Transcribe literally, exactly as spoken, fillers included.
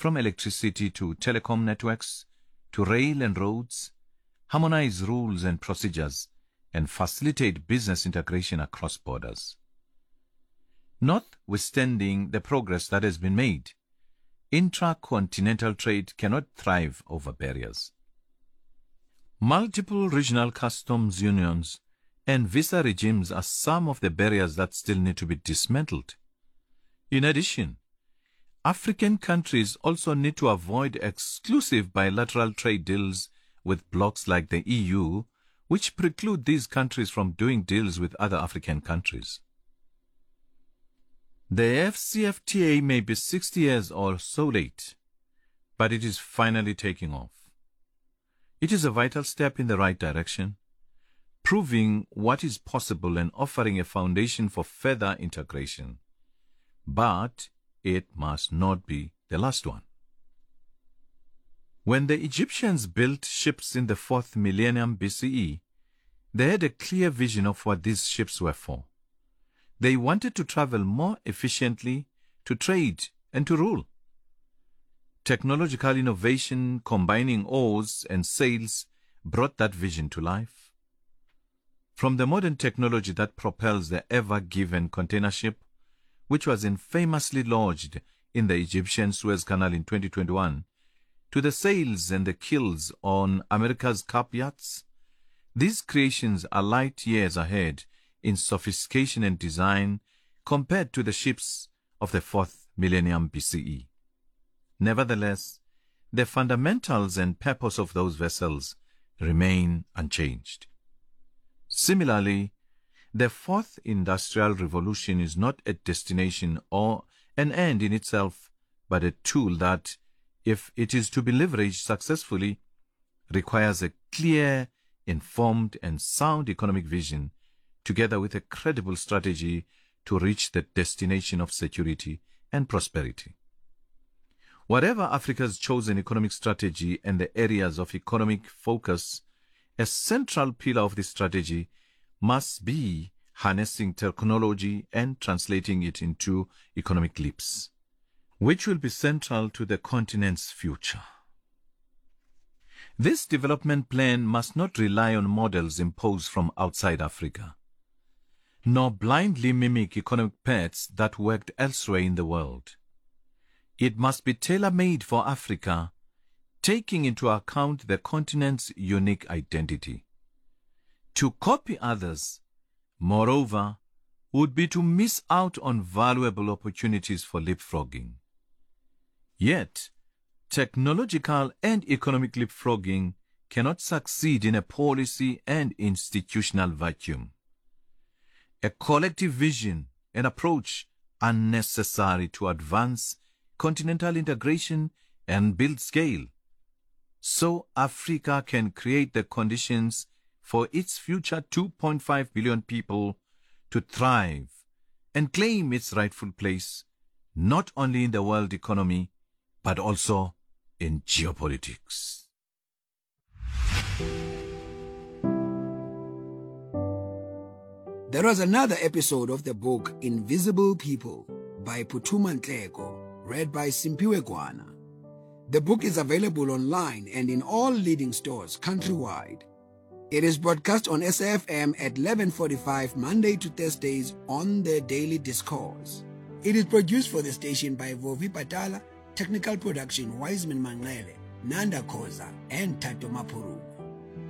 from electricity to telecom networks, to rail and roads, harmonize rules and procedures, and facilitate business integration across borders. Notwithstanding the progress that has been made, intracontinental trade cannot thrive over barriers. Multiple regional customs unions and visa regimes are some of the barriers that still need to be dismantled. In addition, African countries also need to avoid exclusive bilateral trade deals with blocs like the E U, which preclude these countries from doing deals with other African countries. The A F C F T A may be sixty years or so late, but it is finally taking off. It is a vital step in the right direction, proving what is possible and offering a foundation for further integration. But it must not be the last one. When the Egyptians built ships in the fourth millennium B C E, they had a clear vision of what these ships were for. They wanted to travel more efficiently, to trade, and to rule. Technological innovation combining oars and sails brought that vision to life. From the modern technology that propels the Ever Given container ship, which was infamously launched in the Egyptian Suez Canal in twenty twenty-one, to the sails and the keels on America's Cup yachts, these creations are light years ahead in sophistication and design compared to the ships of the fourth millennium B C E. Nevertheless, the fundamentals and purpose of those vessels remain unchanged. Similarly, the fourth industrial revolution is not a destination or an end in itself, but a tool that, if it is to be leveraged successfully, requires a clear, informed, and sound economic vision, together with a credible strategy to reach the destination of security and prosperity. Whatever Africa's chosen economic strategy and the areas of economic focus, a central pillar of this strategy must be harnessing technology and translating it into economic leaps, which will be central to the continent's future. This development plan must not rely on models imposed from outside Africa, nor blindly mimic economic paths that worked elsewhere in the world. It must be tailor-made for Africa, taking into account the continent's unique identity. To copy others, moreover, would be to miss out on valuable opportunities for leapfrogging. Yet, technological and economic leapfrogging cannot succeed in a policy and institutional vacuum. A collective vision and approach are necessary to advance continental integration and build scale, so Africa can create the conditions for its future two point five billion people to thrive and claim its rightful place, not only in the world economy, but also in geopolitics. There was another episode of the book Invisible People by Phuthuma Nhleko, read by Simpiwe Gwana. The book is available online and in all leading stores countrywide. It is broadcast on S A F M at eleven forty-five Monday to Thursdays on the Daily Discourse. It is produced for the station by Vovi Patala, technical production Wiseman Manglele, Nanda Koza, and Tato Mapuru.